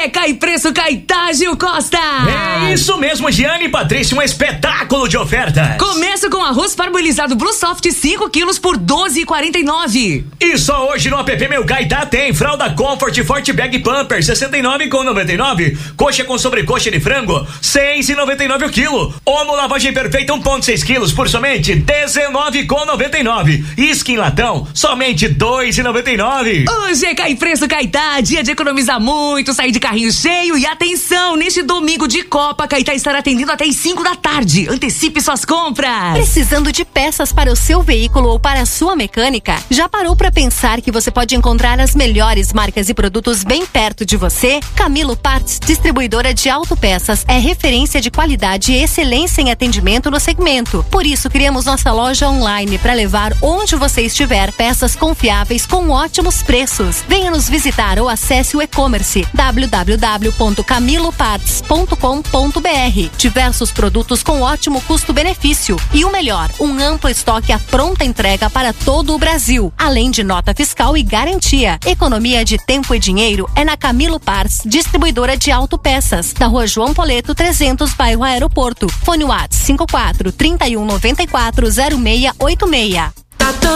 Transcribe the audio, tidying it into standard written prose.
é Cai Preço Caetá, Gil Costa. É isso mesmo, Giane e Patrícia, um espetáculo de ofertas. Começa com arroz parboilizado Blue Soft 5 quilos por R$12,49. E só hoje no app Meu Caetá tem fralda Comfort Forte Bag Pumper 69,99. Coxa com sobrecoxa de frango 6,99 o quilo. Omo lavagem perfeita 1,6 quilos por somente R$19,99. Skin latão somente R$2,99. Hoje é Cai Preço Caetá, dia de economizar muito, sair de carrinho cheio. E atenção, neste domingo de Copa, Caetá estará atendendo até às 5 da tarde. Antecipe suas compras. Precisando de peças para o seu veículo ou para a sua mecânica? Já parou para pensar que você pode encontrar as melhores marcas e produtos bem perto de você? Camilo Parts, distribuidora de autopeças, é referência de qualidade e excelência em atendimento no segmento. Por isso, criamos nossa loja online para levar onde você estiver peças confiáveis com ótimos preços. Venha nos visitar ou acesse o e-commerce www.camiloparts.com.br. Diversos produtos com ótimo custo-benefício e o melhor, um amplo estoque à pronta entrega para todo o Brasil, além de nota fiscal e garantia. Economia de tempo e dinheiro é na Camilo Parts, distribuidora de autopeças, na Rua João Poleto 300, bairro Aeroporto. Fone WhatsApp 54 31 94 0686.